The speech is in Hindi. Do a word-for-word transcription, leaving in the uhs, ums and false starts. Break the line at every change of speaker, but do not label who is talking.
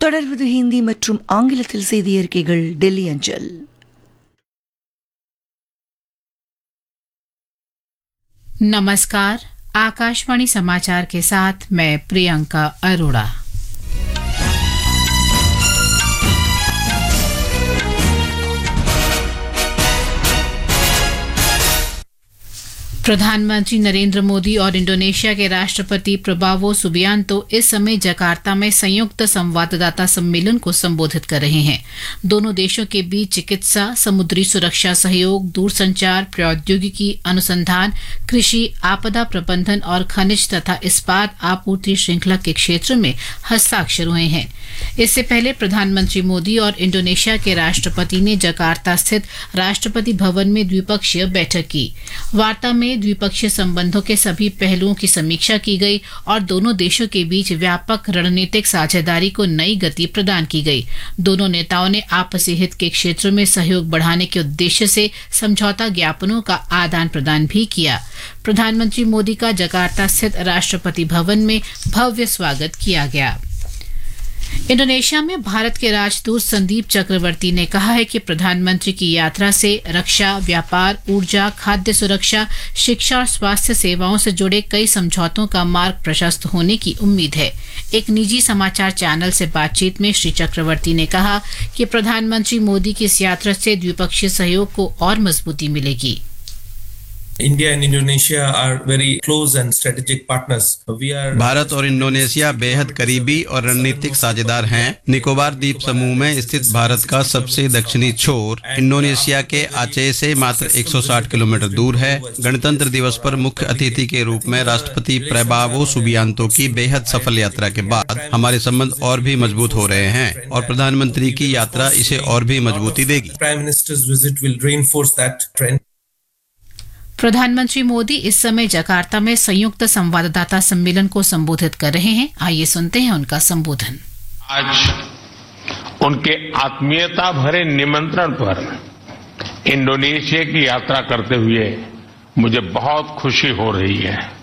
தொடர்வது ஹிந்தி மற்றும் ஆங்கிலத்தில் செய்தி அறிக்கைகள் டெல்லி அஞ்சல்.
नमस्कार, आकाशवाणी समाचार के साथ मैं प्रियंका अरोड़ा। प्रधानमंत्री नरेंद्र मोदी और इंडोनेशिया के राष्ट्रपति प्रबावो सुबियांतो इस समय जकार्ता में संयुक्त संवाददाता सम्मेलन को संबोधित कर रहे हैं। दोनों देशों के बीच चिकित्सा, समुद्री सुरक्षा सहयोग, दूरसंचार, प्रौद्योगिकी, अनुसंधान, कृषि, आपदा प्रबंधन और खनिज तथा इस्पात आपूर्ति श्रृंखला के क्षेत्र में हस्ताक्षर हुए हैं। इससे पहले प्रधानमंत्री मोदी और इंडोनेशिया के राष्ट्रपति ने जकार्ता स्थित राष्ट्रपति भवन में द्विपक्षीय बैठक की। वार्ता में द्विपक्षीय संबंधों के सभी पहलुओं की समीक्षा की गई और दोनों देशों के बीच व्यापक रणनीतिक साझेदारी को नई गति प्रदान की गई। दोनों नेताओं ने आपसी हित के क्षेत्रों में सहयोग बढ़ाने के उद्देश्य से समझौता ज्ञापनों का आदान प्रदान भी किया। प्रधानमंत्री मोदी का जकार्ता स्थित राष्ट्रपति भवन में भव्य स्वागत किया गया। इंडोनेशिया में भारत के राजदूत संदीप चक्रवर्ती ने कहा है कि प्रधानमंत्री की यात्रा से रक्षा, व्यापार, ऊर्जा, खाद्य सुरक्षा, शिक्षा और स्वास्थ्य सेवाओं से जुड़े कई समझौतों का मार्ग प्रशस्त होने की उम्मीद है। एक निजी समाचार चैनल से बातचीत में श्री चक्रवर्ती ने कहा कि प्रधानमंत्री मोदी की इस यात्रा से द्विपक्षीय सहयोग को और मजबूती मिलेगी।
India and Indonesia are very close and strategic partners. We are
Bharat और इंडोनेशिया बेहद करीबी और रणनीतिक साझेदार हैं। निकोबार द्वीप समूह में स्थित भारत का सबसे दक्षिणी छोर इंडोनेशिया के आचे से मात्र एक सौ साठ किलोमीटर दूर है। गणतंत्र दिवस पर मुख्य अतिथि के रूप में राष्ट्रपति प्रबावो सुबियांतो की बेहद सफल यात्रा के बाद हमारे संबंध और भी मजबूत हो रहे हैं और प्रधानमंत्री की यात्रा इसे और भी मजबूती देगी।
Prime Minister's visit will reinforce that trend.
प्रधानमंत्री मोदी इस समय जकार्ता में संयुक्त संवाददाता सम्मेलन को संबोधित कर रहे हैं। आइए सुनते हैं उनका संबोधन।
आज उनके आत्मीयता भरे निमंत्रण पर इंडोनेशिया की यात्रा करते हुए मुझे बहुत खुशी हो रही है।